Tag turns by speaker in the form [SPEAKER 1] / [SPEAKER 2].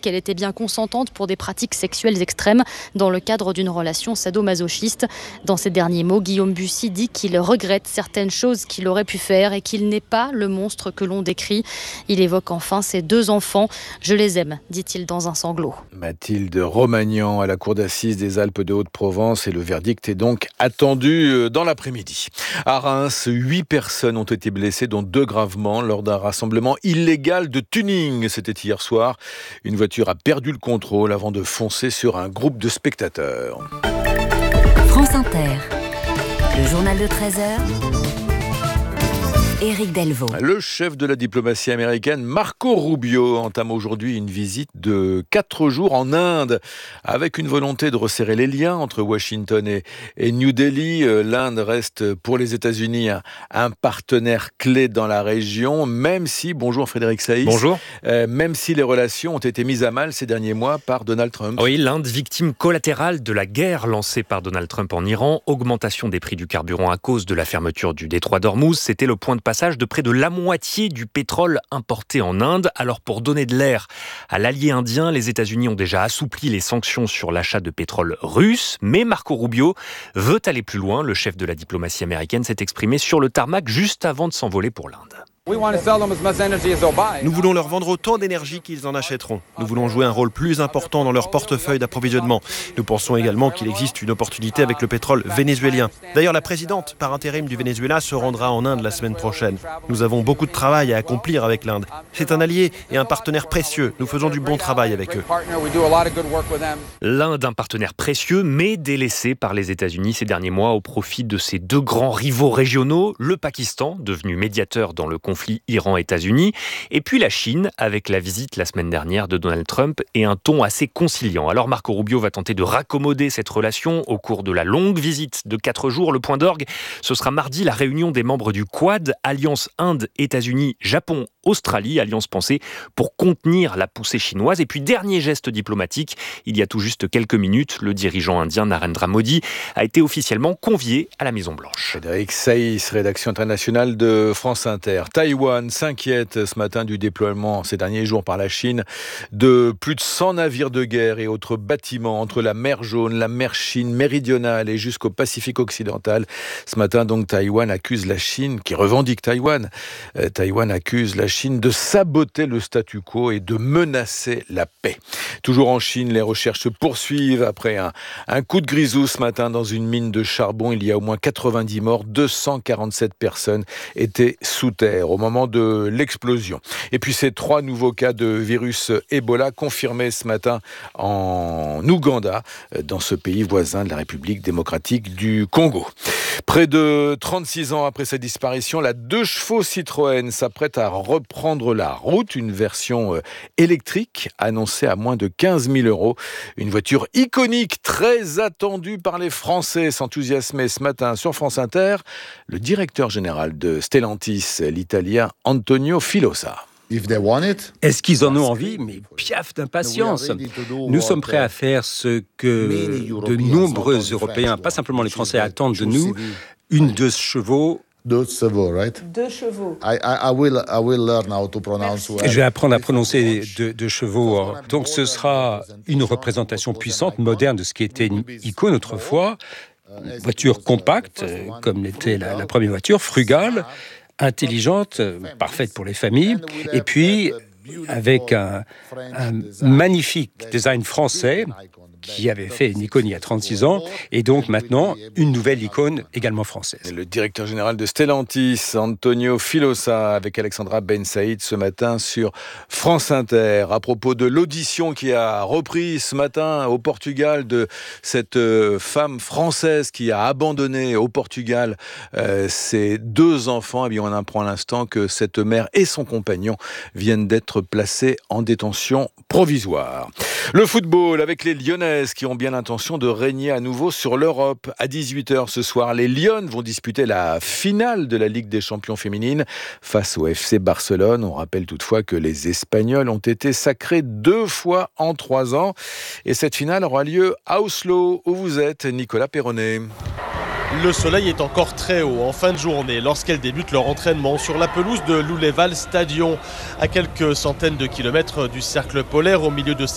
[SPEAKER 1] qu'elle était bien consentante pour des pratiques sexuelles extrêmes dans le cadre d'une relation sadomasochiste. Dans ses derniers mots, Guillaume Bussy dit qu'il regrette certaines choses qu'il aurait pu faire et qu'il n'est pas le monstre que l'on décrit. Il évoque enfin ses 2 enfants. « Je les aime », dit-il dans un sanglot.
[SPEAKER 2] Mathilde Romagnan à la cour d'assises des Alpes de Haute-Provence et le verdict est donc attendu dans l'après-midi. À Reims, 8 personnes ont été blessées, dont 2 gravement, lors d'un rassemblement illégal de tuning. C'était hier soir. Une voiture a perdu le contrôle avant de foncer sur un groupe de spectateurs.
[SPEAKER 3] France Inter, le journal de 13h. Éric Delvaux.
[SPEAKER 2] Le chef de la diplomatie américaine, Marco Rubio, entame aujourd'hui une visite de 4 jours en Inde, avec une volonté de resserrer les liens entre Washington et New Delhi. L'Inde reste pour les États-Unis un partenaire clé dans la région, même si, bonjour Frédéric Saïs,
[SPEAKER 4] bonjour.
[SPEAKER 2] Même si les relations ont été mises à mal ces derniers mois par Donald Trump.
[SPEAKER 4] Oui, l'Inde, victime collatérale de la guerre lancée par Donald Trump en Iran, augmentation des prix du carburant à cause de la fermeture du détroit d'Ormuz, c'était le point de passage de près de la moitié du pétrole importé en Inde. Alors pour donner de l'air à l'allié indien, les États-Unis ont déjà assoupli les sanctions sur l'achat de pétrole russe, mais Marco Rubio veut aller plus loin. Le chef de la diplomatie américaine s'est exprimé sur le tarmac juste avant de s'envoler pour l'Inde.
[SPEAKER 5] Nous voulons leur vendre autant d'énergie qu'ils en achèteront. Nous voulons jouer un rôle plus important dans leur portefeuille d'approvisionnement. Nous pensons également qu'il existe une opportunité avec le pétrole vénézuélien. D'ailleurs, la présidente par intérim du Venezuela se rendra en Inde la semaine prochaine. Nous avons beaucoup de travail à accomplir avec l'Inde. C'est un allié et un partenaire précieux. Nous faisons du bon travail avec eux.
[SPEAKER 4] L'Inde, un partenaire précieux, mais délaissé par les États-Unis ces derniers mois au profit de ses 2 grands rivaux régionaux, le Pakistan, devenu médiateur dans le conflit Iran-États-Unis, et puis la Chine, avec la visite la semaine dernière de Donald Trump et un ton assez conciliant. Alors Marco Rubio va tenter de raccommoder cette relation au cours de la longue visite de 4 jours. Le point d'orgue, ce sera mardi, la réunion des membres du Quad, Alliance Inde, États-Unis, Japon, Australie, alliance pensée pour contenir la poussée chinoise. Et puis dernier geste diplomatique, il y a tout juste quelques minutes, le dirigeant indien Narendra Modi a été officiellement convié à la Maison-Blanche.
[SPEAKER 2] Frédéric Saïs, rédaction internationale de France Inter. Taïwan s'inquiète ce matin du déploiement ces derniers jours par la Chine de plus de 100 navires de guerre et autres bâtiments entre la mer Jaune, la mer Chine méridionale et jusqu'au Pacifique occidental. Ce matin, donc, Taïwan accuse la Chine, qui revendique Taïwan. Taïwan accuse la Chine de saboter le statu quo et de menacer la paix. Toujours en Chine, les recherches se poursuivent après un coup de grisou ce matin dans une mine de charbon. Il y a au moins 90 morts, 247 personnes étaient sous terre au moment de l'explosion. Et puis ces 3 nouveaux cas de virus Ebola confirmés ce matin en Ouganda, dans ce pays voisin de la République démocratique du Congo. Près de 36 ans après sa disparition, la 2 chevaux Citroën s'apprête à reprendre la route. Une version électrique annoncée à moins de 15 000 €. Une voiture iconique, très attendue par les Français, s'enthousiasmait ce matin sur France Inter le directeur général de Stellantis, l'italien Antonio Filosa.
[SPEAKER 6] Est-ce qu'ils en ont envie? Mais piaf d'impatience. Nous sommes prêts à faire ce que de nombreux Européens, pas simplement les Français, attendent de nous, une 2 chevaux.
[SPEAKER 7] 2 chevaux, right?
[SPEAKER 8] 2 chevaux.
[SPEAKER 7] I will learn how to pronounce.
[SPEAKER 6] Je vais apprendre à prononcer 2 chevaux. Donc ce sera une représentation puissante, moderne de ce qui était une icône autrefois. Une voiture compacte, comme l'était la première voiture, frugale, intelligente, parfaite pour les familles, et puis avec un magnifique design français qui avait fait une icône il y a 36 ans, et donc maintenant une nouvelle icône également française.
[SPEAKER 2] Le directeur général de Stellantis, Antonio Filosa, avec Alexandra Ben Saïd ce matin sur France Inter, à propos de l'audition qui a repris ce matin au Portugal de cette femme française qui a abandonné au Portugal ses 2 enfants. Et bien on apprend à l'instant que cette mère et son compagnon viennent d'être placés en détention provisoire. Le football avec les Lyonnaises qui ont bien l'intention de régner à nouveau sur l'Europe. À 18h ce soir, les Lyonnes vont disputer la finale de la Ligue des Champions féminines face au FC Barcelone. On rappelle toutefois que les Espagnols ont été sacrés 2 fois en 3 ans. Et cette finale aura lieu à Oslo, où vous êtes, Nicolas Perronnet.
[SPEAKER 9] Le soleil est encore très haut en fin de journée lorsqu'elles débutent leur entraînement sur la pelouse de l'Ouleval Stadion, à quelques centaines de kilomètres du cercle polaire au milieu de